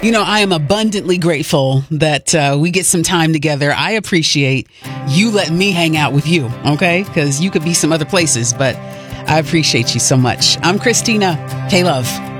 I am abundantly grateful that we get some time together. I appreciate you letting me hang out with you, okay? Because you could be some other places, but I appreciate you so much. I'm Christina K. Love.